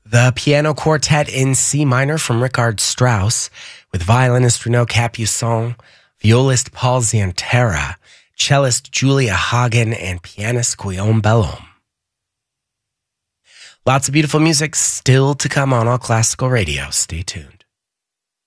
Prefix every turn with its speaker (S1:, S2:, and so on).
S1: The Piano Quartet in C minor from Richard Strauss, with violinist Renaud Capuçon, violist Paul Zientara, cellist Julia Hagen, and pianist Guillaume Bellhomme. Lots of beautiful music still to come on All Classical Radio. Stay tuned.